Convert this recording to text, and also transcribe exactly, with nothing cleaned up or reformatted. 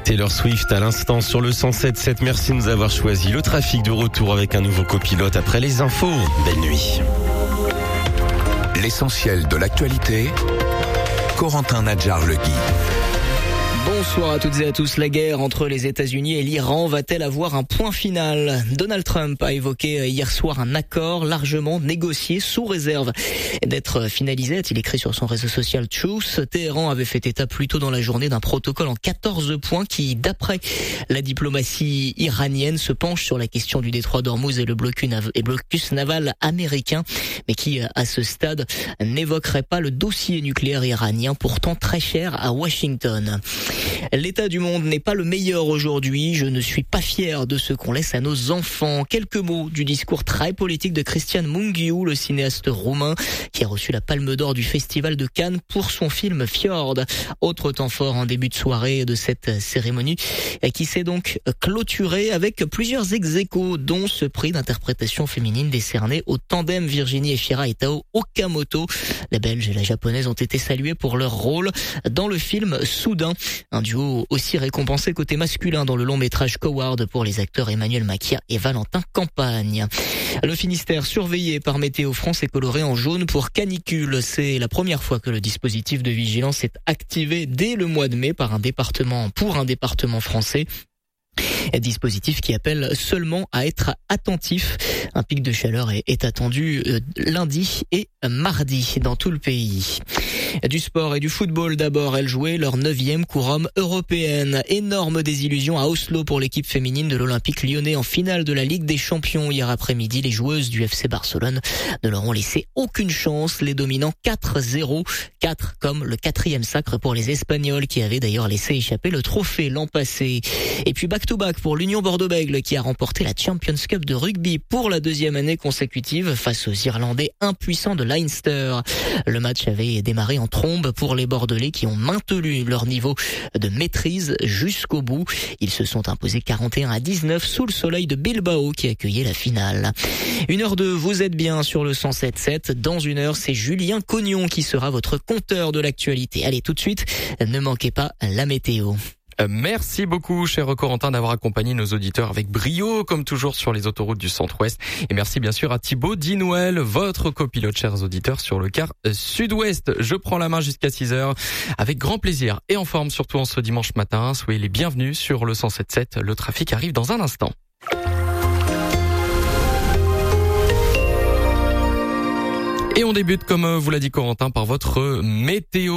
Taylor Swift à l'instant sur le cent sept virgule sept. Merci de nous avoir choisi. Le trafic de retour avec un nouveau copilote après les infos. Belle nuit. L'essentiel de l'actualité, Corentin Nadjar-Legui. Bonsoir à toutes et à tous. La guerre entre les États-Unis et l'Iran va-t-elle avoir un point final ? Donald Trump a évoqué hier soir un accord largement négocié sous réserve d'être finalisé, a-t-il écrit sur son réseau social Truth. Téhéran avait fait état plus tôt dans la journée d'un protocole en quatorze points qui, d'après la diplomatie iranienne, se penche sur la question du détroit d'Ormuz et le blocus naval américain, mais qui, à ce stade, n'évoquerait pas le dossier nucléaire iranien, pourtant très cher à Washington. L'état du monde n'est pas le meilleur aujourd'hui. Je ne suis pas fier de ce qu'on laisse à nos enfants. Quelques mots du discours très politique de Cristian Mungiu, le cinéaste roumain, qui a reçu la Palme d'Or du Festival de Cannes pour son film Fjord. Autre temps fort en début de soirée de cette cérémonie, qui s'est donc clôturée avec plusieurs ex-aequos, dont ce prix d'interprétation féminine décerné au tandem Virginie Efira et Tao Okamoto. La Belge et la Japonaise ont été saluées pour leur rôle dans le film Soudain. Un duo aussi récompensé côté masculin dans le long métrage Coward pour les acteurs Emmanuel Maquia et Valentin Campagne. Le Finistère surveillé par Météo France est coloré en jaune pour canicule. C'est la première fois que le dispositif de vigilance est activé dès le mois de mai par un département, pour un département français. Un dispositif qui appelle seulement à être attentif. Un pic de chaleur est, est attendu euh, lundi et mardi dans tout le pays. Du sport et du football d'abord, elles jouaient leur neuvième couronne européenne. Énorme désillusion à Oslo pour l'équipe féminine de l'Olympique lyonnais en finale de la Ligue des Champions. Hier après-midi, les joueuses du F C Barcelone ne leur ont laissé aucune chance, les dominant quatre zéro. quatre comme le quatrième sacre pour les Espagnols qui avaient d'ailleurs laissé échapper le trophée l'an passé. Et puis back-to-back pour l'Union Bordeaux-Bègles qui a remporté la Champions Cup de rugby pour la deuxième année consécutive face aux Irlandais impuissants de Leinster. Le match avait démarré en trombe pour les Bordelais qui ont maintenu leur niveau de maîtrise jusqu'au bout. Ils se sont imposés quarante et un à dix-neuf sous le soleil de Bilbao qui accueillait la finale. Une heure deux, vous êtes bien sur le cent sept virgule sept. Dans une heure, c'est Julien Cognon qui sera votre compteur de l'actualité. Allez, tout de suite, ne manquez pas la météo. Merci beaucoup, cher Corentin, d'avoir accompagné nos auditeurs avec brio, comme toujours sur les autoroutes du Centre-Ouest. Et merci bien sûr à Thibaut Dinouel, votre copilote, chers auditeurs, sur le quart Sud-Ouest. Je prends la main jusqu'à six heures, avec grand plaisir et en forme, surtout en ce dimanche matin. Soyez les bienvenus sur le cent sept virgule sept. Le trafic arrive dans un instant. Et on débute, comme vous l'a dit Corentin, par votre météo.